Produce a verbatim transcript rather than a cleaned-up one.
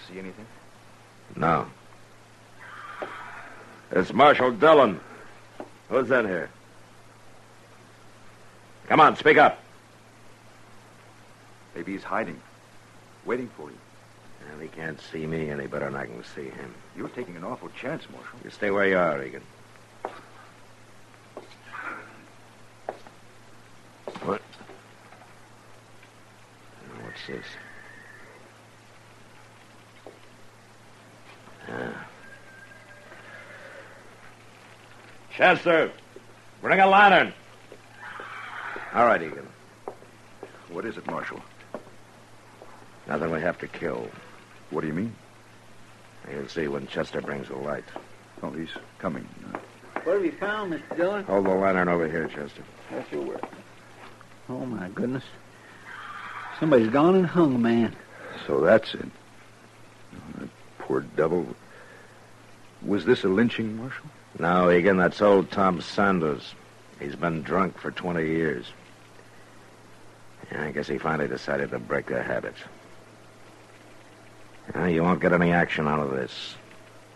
See anything? No. It's Marshal Dillon. Who's in here? Come on, speak up. Maybe he's hiding. Waiting for you. Well, he can't see me any better than I can see him. You're taking an awful chance, Marshal. You stay where you are, Egan. What? Now, what's this? Ah. Chester, bring a lantern. All right, Egan. What is it, Marshal? Nothing we have to kill. What do you mean? You'll see when Chester brings the light. Oh, he's coming. What have you found, Mister Dillon? Hold the lantern over here, Chester. Yes, sir, will. Oh, my goodness. Somebody's gone and hung a man. So that's it. Oh, that poor devil. Was this a lynching, Marshal? No, Egan, that's old Tom Sanders. He's been drunk for twenty years. Yeah, I guess he finally decided to break the habit. Uh, you won't get any action out of this.